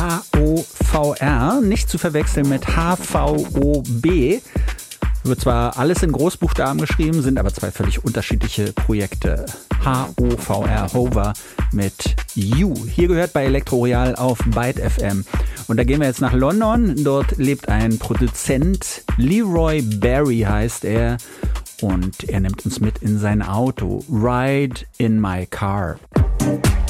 HOVR, nicht zu verwechseln mit HVOB. Wird zwar alles in Großbuchstaben geschrieben, sind aber zwei völlig unterschiedliche Projekte. HOVR, Hover mit You. Hier gehört bei Elektroroyal auf Byte FM. Und da gehen wir jetzt nach London. Dort lebt ein Produzent, Leroy Barry heißt er. Und er nimmt uns mit in sein Auto. Ride in my car.